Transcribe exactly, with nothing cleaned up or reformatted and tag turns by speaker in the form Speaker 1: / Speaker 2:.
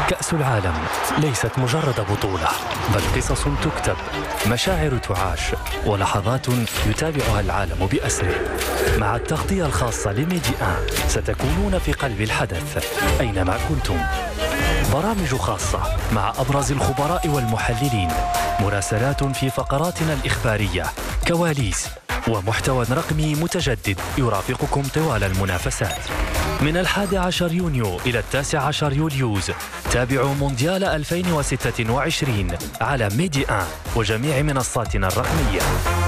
Speaker 1: كأس العالم ليست مجرد بطولة، بل قصص تكتب، مشاعر تعاش، ولحظات يتابعها العالم بأسره. مع التغطية الخاصة لميدي آن ستكونون في قلب الحدث أينما كنتم. برامج خاصة مع أبرز الخبراء والمحللين، مراسلات في فقراتنا الإخبارية، كواليس ومحتوى رقمي متجدد يرافقكم طوال المنافسات. من الحادي عشر يونيو إلى التاسع عشر يوليوز تابعوا مونديال ألفين وستة وعشرين على ميدي آن وجميع منصاتنا الرقمية.